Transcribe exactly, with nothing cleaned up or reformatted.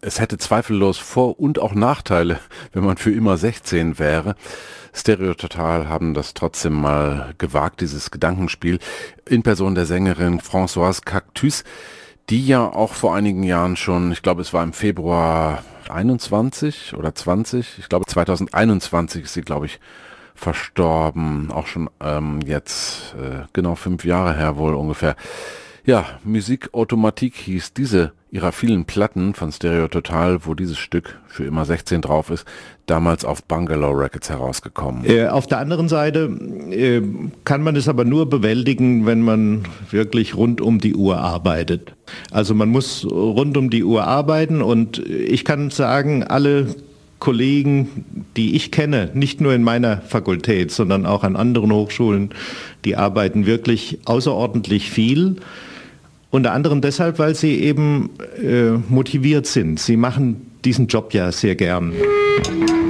es hätte zweifellos Vor- und auch Nachteile, wenn man für immer sechzehn wäre. Stereo Total haben das trotzdem mal gewagt, dieses Gedankenspiel, in Person der Sängerin Françoise Cactus, die ja auch vor einigen Jahren schon, ich glaube es war im Februar einundzwanzig oder zwanzig, ich glaube zweitausendeinundzwanzig ist sie, glaube ich, verstorben, auch schon ähm, jetzt äh, genau fünf Jahre her wohl ungefähr. Ja, Musique Automatique hieß diese ihrer vielen Platten von Stereo Total, wo dieses Stück für immer sechzehn drauf ist, damals auf Bungalow Records herausgekommen. Äh, auf der anderen Seite äh, kann man es aber nur bewältigen, wenn man wirklich rund um die Uhr arbeitet. Also man muss rund um die Uhr arbeiten und ich kann sagen, alle Kollegen, die ich kenne, nicht nur in meiner Fakultät, sondern auch an anderen Hochschulen, die arbeiten wirklich außerordentlich viel. Unter anderem deshalb, weil sie eben äh, motiviert sind. Sie machen diesen Job ja sehr gern.